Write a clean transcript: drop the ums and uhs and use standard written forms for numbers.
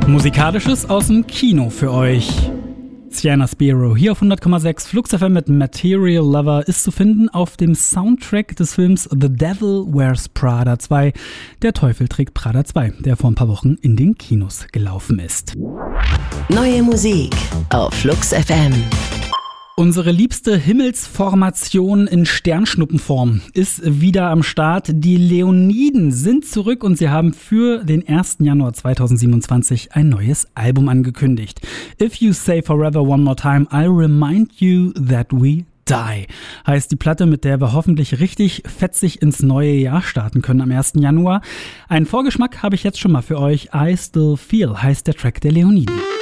Musikalisches aus dem Kino für euch. Sienna Spiro hier auf 100,6 Flux FM mit Material Lover ist zu finden auf dem Soundtrack des Films The Devil Wears Prada 2. Der Teufel trägt Prada 2, der vor ein paar Wochen in den Kinos gelaufen ist. Neue Musik auf Flux FM. Unsere liebste Himmelsformation in Sternschnuppenform ist wieder am Start. Die Leoniden sind zurück und sie haben für den 1. Januar 2027 ein neues Album angekündigt. If You Say Forever One More Time, I'll Remind You That We Die heißt die Platte, mit der wir hoffentlich richtig fetzig ins neue Jahr starten können am 1. Januar. Einen Vorgeschmack habe ich jetzt schon mal für euch. I Still Feel heißt der Track der Leoniden.